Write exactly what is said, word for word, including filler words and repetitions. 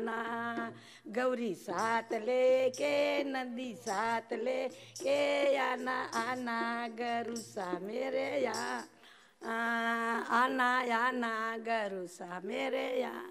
आना, गौरी साथ लेके नंदी साथ लेके आना आना गरुसा मेरे यहाँ, आना आना गरुसा मेरे यहाँ।